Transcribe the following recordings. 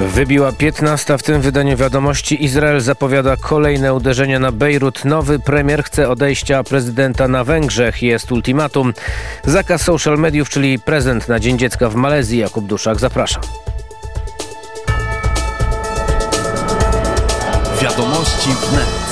Wybiła 15. W tym wydaniu Wiadomości. Izrael zapowiada kolejne uderzenia na Bejrut. Nowy premier chce odejścia prezydenta na Węgrzech. Jest ultimatum. Zakaz social mediów, czyli prezent na Dzień Dziecka w Malezji. Jakub Duszak, zapraszam. Wiadomości wnet.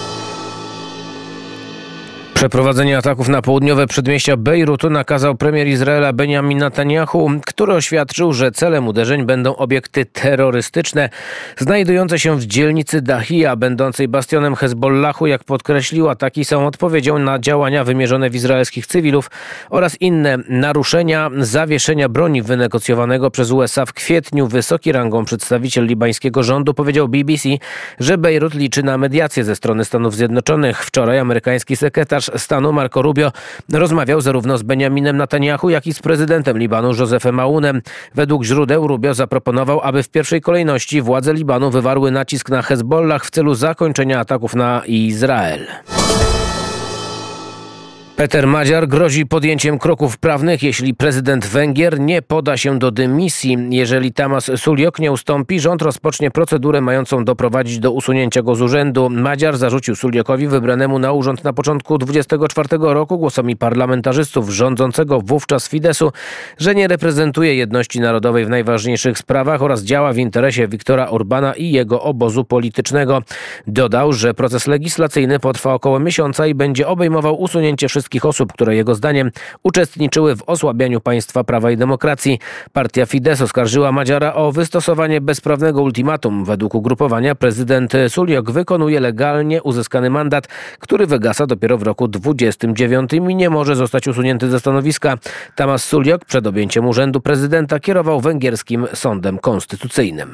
Przeprowadzenie ataków na południowe przedmieścia Bejrutu nakazał premier Izraela Benjamin Netanjahu, który oświadczył, że celem uderzeń będą obiekty terrorystyczne znajdujące się w dzielnicy Dahija, będącej bastionem Hezbollahu. Jak podkreślił, ataki są odpowiedzią na działania wymierzone w izraelskich cywilów oraz inne naruszenia zawieszenia broni wynegocjowanego przez USA w kwietniu. Wysoki rangą przedstawiciel libańskiego rządu powiedział BBC, że Bejrut liczy na mediację ze strony Stanów Zjednoczonych. Wczoraj amerykański sekretarz stanu Marco Rubio rozmawiał zarówno z Benjaminem Netanjahu, jak i z prezydentem Libanu Josephem Aunem. Według źródeł Rubio zaproponował, aby w pierwszej kolejności władze Libanu wywarły nacisk na Hezbollah w celu zakończenia ataków na Izrael. Peter Magyar grozi podjęciem kroków prawnych, jeśli prezydent Węgier nie poda się do dymisji. Jeżeli Tamás Suljók nie ustąpi, rząd rozpocznie procedurę mającą doprowadzić do usunięcia go z urzędu. Magyar zarzucił Suljókowi, wybranemu na urząd na początku 2024 roku głosami parlamentarzystów rządzącego wówczas Fideszu, że nie reprezentuje jedności narodowej w najważniejszych sprawach oraz działa w interesie Viktora Orbána i jego obozu politycznego. Dodał, że proces legislacyjny potrwa około miesiąca i będzie obejmował usunięcie wszystkich osób, które jego zdaniem uczestniczyły w osłabianiu państwa prawa i demokracji. Partia Fidesz oskarżyła Magyara o wystosowanie bezprawnego ultimatum. Według ugrupowania prezydent Suljók wykonuje legalnie uzyskany mandat, który wygasa dopiero w roku 2029 i nie może zostać usunięty ze stanowiska. Tamás Suljók przed objęciem urzędu prezydenta kierował węgierskim sądem konstytucyjnym.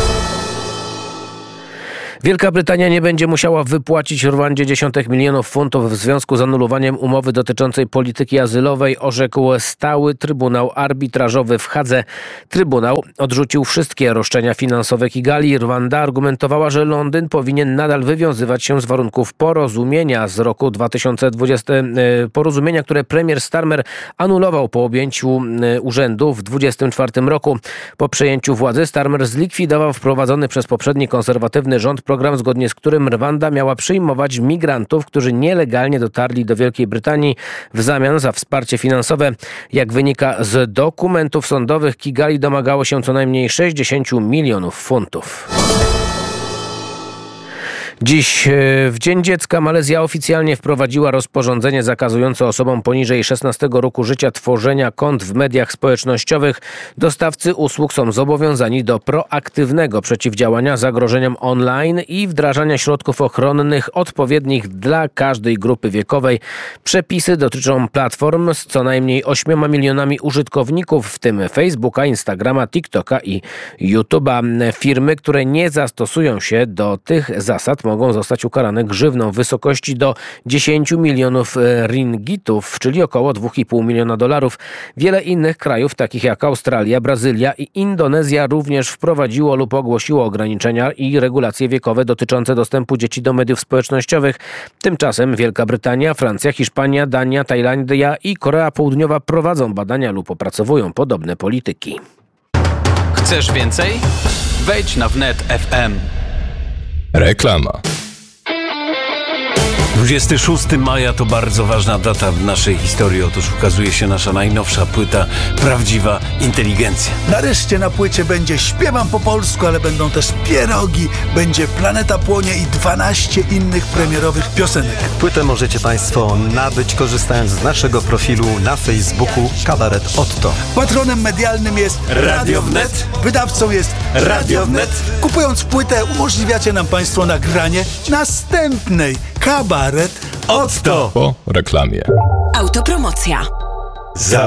Wielka Brytania nie będzie musiała wypłacić Rwandzie dziesiątek milionów funtów w związku z anulowaniem umowy dotyczącej polityki azylowej, orzekł stały Trybunał Arbitrażowy w Hadze. Trybunał odrzucił wszystkie roszczenia finansowe Kigali. Rwanda argumentowała, że Londyn powinien nadal wywiązywać się z warunków porozumienia z roku 2020, porozumienia, które premier Starmer anulował po objęciu urzędu w 2024 roku. Po przejęciu władzy Starmer zlikwidował wprowadzony przez poprzedni konserwatywny rząd program, zgodnie z którym Rwanda miała przyjmować migrantów, którzy nielegalnie dotarli do Wielkiej Brytanii w zamian za wsparcie finansowe. Jak wynika z dokumentów sądowych, Kigali domagało się co najmniej 60 milionów funtów. Dziś w Dzień Dziecka Malezja oficjalnie wprowadziła rozporządzenie zakazujące osobom poniżej 16 roku życia tworzenia kont w mediach społecznościowych. Dostawcy usług są zobowiązani do proaktywnego przeciwdziałania zagrożeniom online i wdrażania środków ochronnych odpowiednich dla każdej grupy wiekowej. Przepisy dotyczą platform z co najmniej 8 milionami użytkowników, w tym Facebooka, Instagrama, TikToka i YouTube'a. Firmy, które nie zastosują się do tych zasad, mogą zostać ukarane grzywną w wysokości do 10 milionów ringgitów, czyli około $2,5 miliona. Wiele innych krajów, takich jak Australia, Brazylia i Indonezja, również wprowadziło lub ogłosiło ograniczenia i regulacje wiekowe dotyczące dostępu dzieci do mediów społecznościowych. Tymczasem Wielka Brytania, Francja, Hiszpania, Dania, Tajlandia i Korea Południowa prowadzą badania lub opracowują podobne polityki. Chcesz więcej? Wejdź na wnet FM. Reklama. 26 maja to bardzo ważna data w naszej historii. Otóż ukazuje się nasza najnowsza płyta Prawdziwa Inteligencja. Nareszcie na płycie będzie Śpiewam po polsku, ale będą też pierogi, będzie Planeta Płonie i 12 innych premierowych piosenek. Płytę możecie Państwo nabyć, korzystając z naszego profilu na Facebooku Kabaret Otto. Patronem medialnym jest Radio Wnet. Wydawcą jest Radio Wnet. Kupując płytę umożliwiacie nam Państwo nagranie następnej Kabaret Otto. Po reklamie. Autopromocja.